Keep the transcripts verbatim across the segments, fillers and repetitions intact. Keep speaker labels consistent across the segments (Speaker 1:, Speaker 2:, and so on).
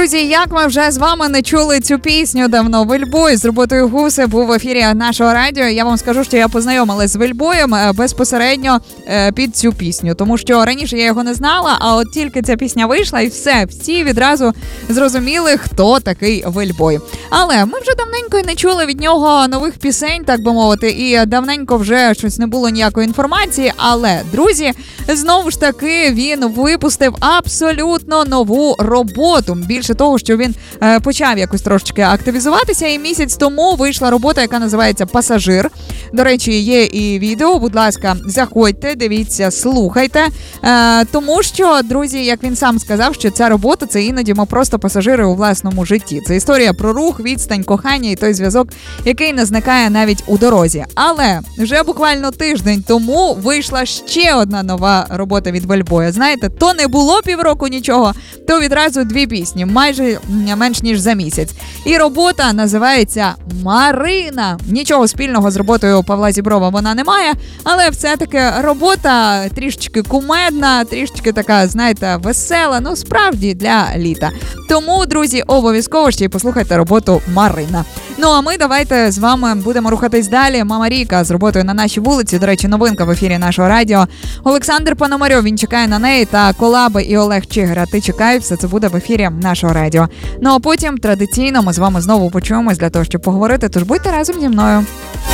Speaker 1: Друзі, як ми вже з вами не чули цю пісню давно, Вельбой з роботою Гуси був в ефірі нашого радіо. Я вам скажу, що я познайомилась з Вельбоєм безпосередньо під цю пісню, тому що раніше я його не знала, а от тільки ця пісня вийшла і все, всі відразу зрозуміли, хто такий Вельбой. Але ми вже давненько і не чули від нього нових пісень, так би мовити, і давненько вже щось не було ніякої інформації, але, друзі, знову ж таки він випустив абсолютно нову роботу. Більше того, що він е, почав якось трошечки активізуватися, і місяць тому вийшла робота, яка називається «Пасажир». До речі, є і відео, будь ласка, заходьте, дивіться, слухайте, е, тому що, друзі, як він сам сказав, що ця робота – це іноді ми просто пасажири у власному житті. Це історія про рух, відстань, кохання і той зв'язок, який не зникає навіть у дорозі. Але вже буквально тиждень тому вийшла ще одна нова робота від Вельбоя. Знаєте, то не було півроку нічого, то відразу дві пісні, майже менш ніж за місяць. І робота називається «Марина». Нічого спільного з роботою Павла Зіброва вона не має, але все-таки робота трішечки кумедна, трішечки така, знаєте, весела, ну справді для літа. Тому, друзі, обов'язково ще й послухайте роботу «Марина». Ну а ми давайте з вами будемо рухатись далі. Мама Ріка з роботою «На нашій вулиці». До речі, новинка в ефірі нашого радіо. Олександр Пономарьов, він чекає на неї, та колаби і Олег Чигира. Ти чекай, все це буде в ефірі нашого радіо. Ну а потім традиційно ми з вами знову почуємось для того, щоб поговорити, тож будьте разом зі мною.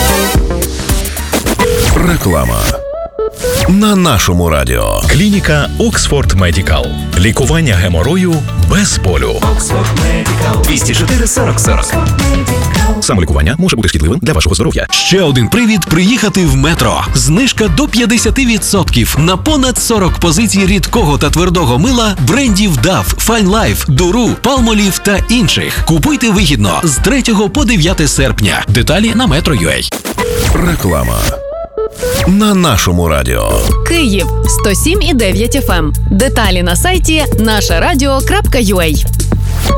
Speaker 2: Реклама. На нашому радіо.
Speaker 3: Клініка Оксфорд Медікал. Лікування геморою без болю.
Speaker 4: двісті чотири сорок сорок.
Speaker 3: Самолікування може бути шкідливим для вашого здоров'я.
Speaker 4: Ще один привід приїхати в Метро. Знижка до п'ятдесят відсотків на понад сорок позицій рідкого та твердого мила брендів дав, Fine Life, Дуру, Palmolive та інших. Купуйте вигідно з третього по дев'яте серпня. Деталі на Metro.ua.
Speaker 2: Реклама. На нашому радіо.
Speaker 5: Київ сто сім і дев'ять еф ем. Деталі на сайті наша радіо крапка ю а.